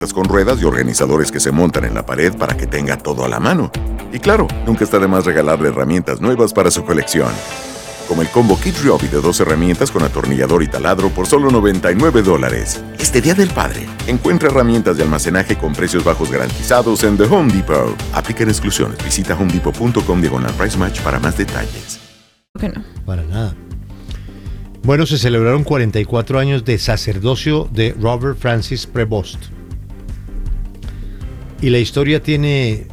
con ruedas y organizadores que se montan en la pared para que tenga todo a la mano. Y claro, nunca está de más regalarle herramientas nuevas para su colección. Como el combo Kid Ryobi de 2 herramientas con atornillador y taladro por solo $99. Este Día del Padre, encuentra herramientas de almacenaje con precios bajos garantizados en The Home Depot. Aplican exclusiones. Visita homedepot.com/price match para más detalles. No. Para nada. Bueno, se celebraron 44 años de sacerdocio de Robert Francis Prevost. Y la historia tiene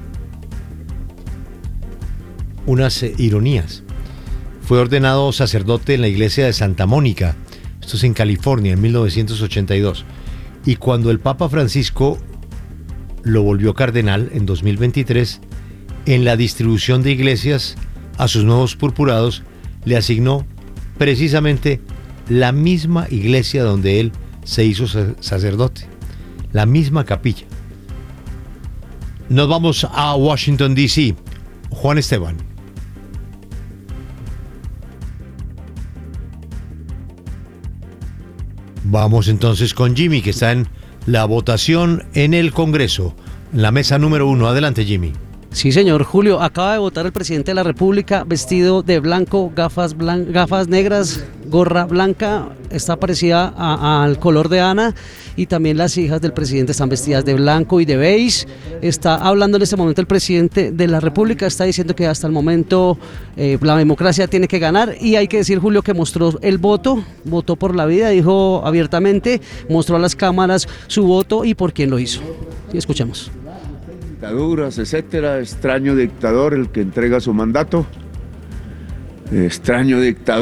unas ironías. Fue ordenado sacerdote en la iglesia de Santa Mónica, esto es en California, en 1982. Y cuando el Papa Francisco lo volvió cardenal en 2023, en la distribución de iglesias a sus nuevos purpurados, le asignó precisamente la misma iglesia donde él se hizo sacerdote, la misma capilla. Nos vamos a Washington, D.C. Juan Esteban. Vamos entonces con Jimmy, que está en la votación en el Congreso, en la mesa número 1. Adelante, Jimmy. Sí, señor Julio, acaba de votar el presidente de la República vestido de blanco, gafas negras, gorra blanca, está parecida al color de Ana, y también las hijas del presidente están vestidas de blanco y de beige. Está hablando en este momento el presidente de la República, está diciendo que hasta el momento la democracia tiene que ganar, y hay que decir, Julio, que mostró el voto, votó por la vida, dijo abiertamente, mostró a las cámaras su voto y por quién lo hizo. Y escuchemos. Dictaduras, etcétera, extraño dictador el que entrega su mandato, extraño dictador.